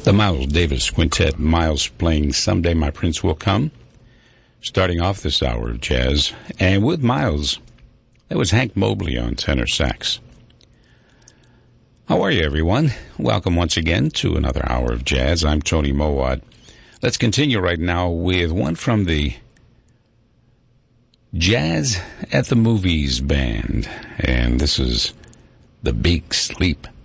The Miles Davis Quintet, Miles playing Someday My Prince Will Come, starting off this hour of jazz. And with Miles, that was Hank Mobley on tenor sax. How are you, everyone? Welcome once again to another hour of jazz. I'm Tony Mowat. Let's continue right now with one from the Jazz at the Movies band. And this is The Big Sleep.